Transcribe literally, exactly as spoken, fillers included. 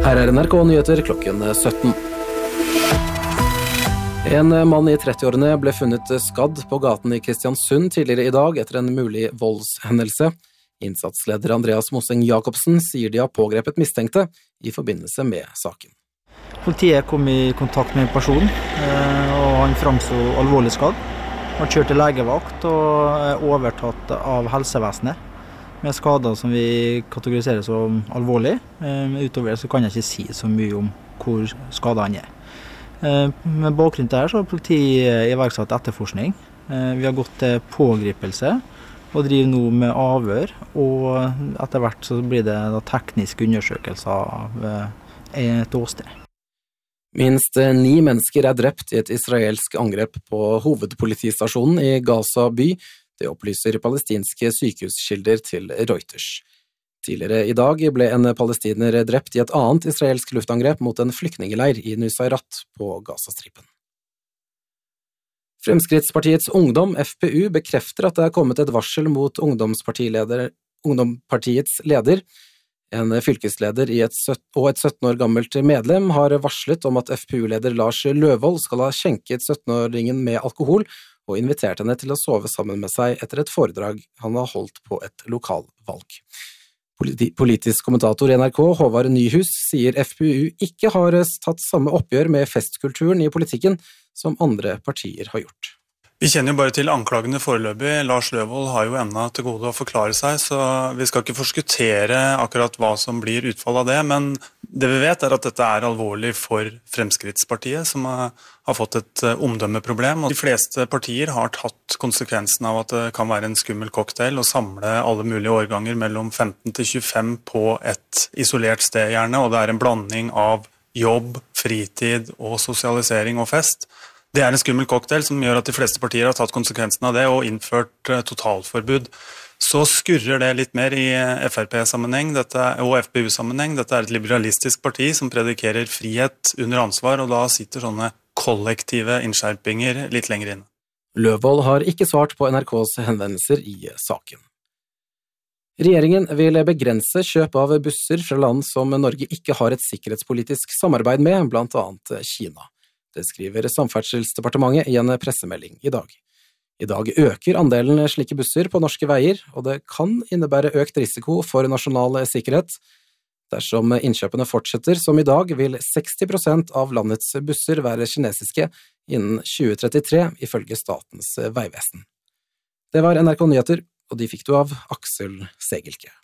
Her er N R K Nyheter klokken sytten. En mann i trettiårene ble funnet skadd på gaten i Kristiansund tidligere i dag etter en mulig voldshendelse. Innsatsleder Andreas Moseng Jakobsen sier de har pågrepet mistenkte i forbindelse med saken. Politiet kom i kontakt med en person, og han framsto alvorlig skadd. Han kjørte legevakt og er overtatt av helsevesenet med skader som vi kategoriserer som alvorlig. Utover så kan jeg ikke si så mye om hvor skadet han er. Med bakgrunn til det så har politiet iverksatt etterforskning. Vi har gått til pågripelse og driver nå med avhør, og etter hvert så blir det da teknisk undersøkelse av et åsted. Minst ni mennesker er drept i et israelsk angrep på hovedpolitistasjonen i Gaza by. Det opplyser palestinske sykehuskilder til Reuters. Tidligere i dag ble en palestiner drept i et annet israelsk luftangrep mot en flyktningeleir i Nusayrat på Gazastripen. Fremskrittspartiets Ungdom, F P U, bekrefter at det er kommet et varsel mot ungdomspartileder, ungdomspartiets leder. En fylkesleder i et og et sytten år gammelt medlem har varslet om at F P U-leder Lars Løvold skal ha skjenket syttenåringen med alkohol og invitert henne til å sove sammen med seg etter et foredrag han har holdt på et lokalvalg. Politisk kommentator i N R K, Håvard Nyhus, sier F P U ikke har tatt samme oppgjør med festkulturen i politikken som andre partier har gjort. Vi kjenner jo bare til anklagene foreløpig. Lars Løvold har jo ennå til gode å forklare seg, så vi skal ikke forskuttere akkurat hva som blir utfall av det, men det vi vet er at dette er alvorlig for Fremskrittspartiet, som har fått et omdømmeproblem. Og de fleste partier har tatt konsekvensen av at det kan være en skummel cocktail å samle alle mulige årganger mellom femten til tjuefem på et isolert sted gjerne, og det er en blanding av jobb, fritid og sosialisering og fest. Det er en skummel cocktail som gjør at de fleste partier har tatt konsekvensen av det og innført totalforbud. Så skurrer det litt mer i F R P-sammenheng og F P U-sammenheng. Dette er et liberalistisk parti som predikerer frihet under ansvar, og da sitter sånne kollektive innskjerpinger litt lenger inne. Løvold har ikke svart på N R K's henvendelser i saken. Regjeringen vil begrense kjøp av busser fra land som Norge ikke har et sikkerhetspolitisk samarbeid med, blant annet Kina. Det skriver Samferdselsdepartementet i en pressemelding i dag. I dag øker andelen slike busser på norske veier, og det kan innebære økt risiko for nasjonal sikkerhet. Dersom innkjøpene fortsetter som i dag, vil seksti prosent av landets busser være kinesiske innen tjue trettitre, ifølge Statens vegvesen. Det var N R K Nyheter, og de fikk du av Aksel Segelke.